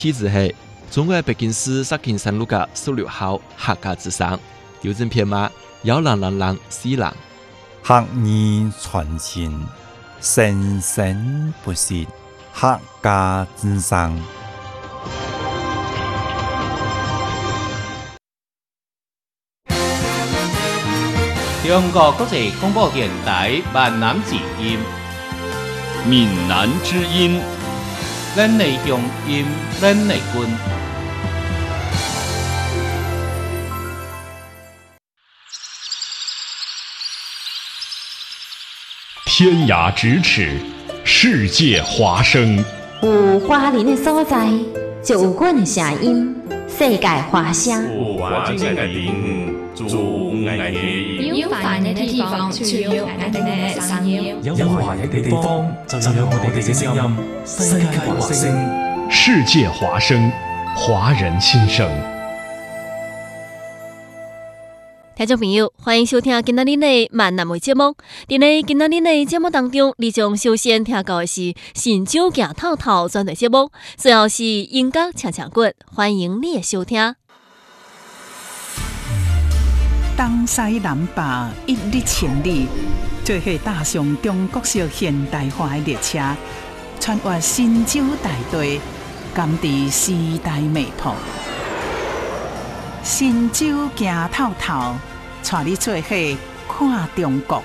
体字系中国北京市沙坪山路的16号客家之上，邮政编码10004 客语传承，生生不息，客家之上。 中国国际广播电台闽南之音， 闽南之音， 咱的乡音，咱的根。 天涯咫尺，世界华声。 有华人的所在，就有阮的声音。世界华声。 有华人的地方，就有爱的音。 有烦人的地方，就有爱的声音。 有華人嘅地方，就有我哋嘅聲音。世界華聲， 世界華聲，華人心聲。 聽眾朋友，歡迎收聽今仔日的閩南話節目。在今仔日的節目當中，你將首先聽到的是新酒行透透專題節目，最後是音樂唱唱滾，歡迎你的收聽。 東西南北一日千里，做伙踏上中國式現代化的列車，穿越新州大地，甘知時代脈搏。新州行透透，帶你做伙看中國。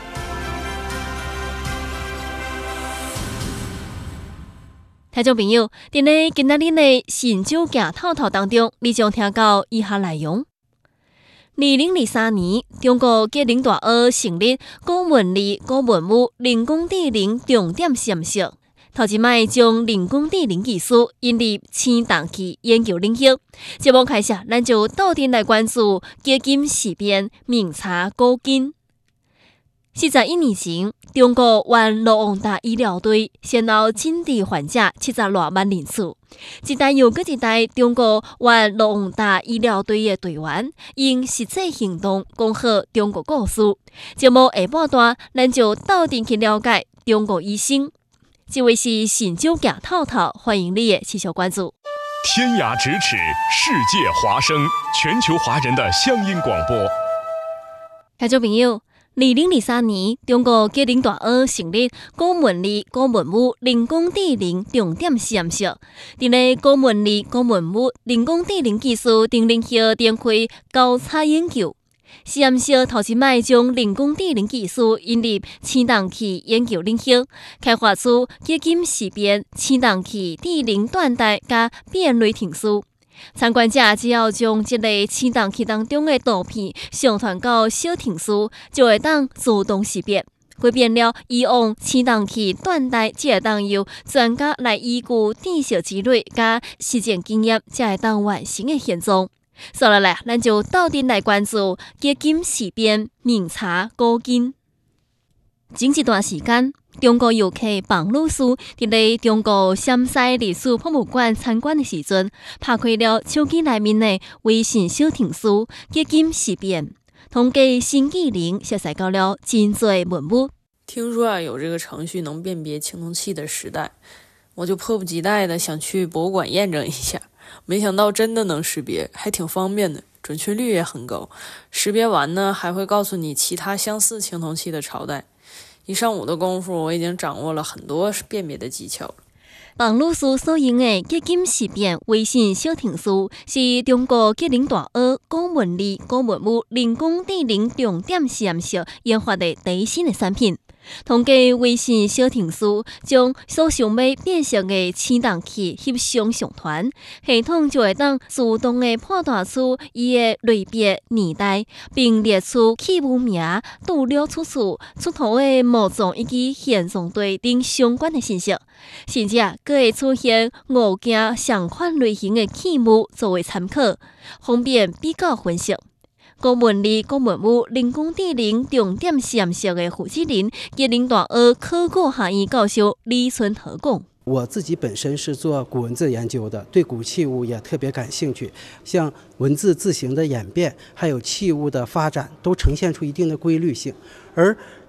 聽眾朋友，在今仔日的新酒行透透當中，你將聽到以下內容。2023年，中國嘅領導學成立公文理、公文武人工智能重點實驗室，頭一擺將人工智能技術引入青銅器研究領域。節目開始，咱就到底來關注基金事變明查古今。41年前，中國原羅旺達醫療隊先後診治患者70多萬人次，一代又一代中國原羅旺達醫療隊的隊員，用實際行動講好中國故事。節目下半段，咱就到底去了解中國醫生。這位是新酒行透透，歡迎你的持續關注。 天涯咫尺，世界華聲，全球華人的鄉音廣播。 聽眾朋友，2023年，中國嘅領導學成立公文理、公文武人工智能重點實驗室，在公文理、公文武人工智能技術等領域展開交叉研究。實驗室頭一擺將人工智能技術引入青銅器研究領域，開發出基金識別青銅器智能斷代加變類程序。參觀者只要將這個青銅器當中的圖片上傳到小程序，就會當自動識別。改變了以往青銅器斷代只會當由專家來依據知識積累加實踐經驗，才會當完成的現狀。所以來，咱就到底來關注基金事變明查古今。前一段時間，中國遊客彭女士在中國陝西歷史博物館參觀的時陣，拍開了手機內面的微信小程序基金事變，統計新技能學習到了真濟文物。 聽說有這個程序能辨別青銅器的時代，我就迫不及待的想去博物館驗證一下。沒想到真的能識別，還挺方便的，準確率也很高。識別完呢，還會告訴你其他相似青銅器的朝代。一上午的功夫，我已經掌握了很多辨別的技巧了。 彭女士所用的基金識別微信小程序，是中國嘅領導學公文理、公文武人工智能重點實驗室研發的第一新的產品。統計微信小程序將所想要辨識的青銅器翕相上傳，系統就會當自動的判斷出伊的類別年代，並列出器物名、資料出處、出土的墓葬以及現狀對等相關的信息，甚至還會出現5件相款類型的器物作為參考，方便比較分析。公文理、公文武人工智能重點實驗室的負責人及領導學考古學院教授李春和講： 我自己本身是做古文字研究的，對古器物也特別感興趣。像文字字形的演變，還有器物的發展，都呈現出一定的規律性。而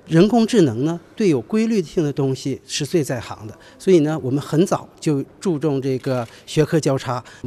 人工智能呢，对有规律性的东西是最在行的，所以呢，我们很早就注重这个学科交叉。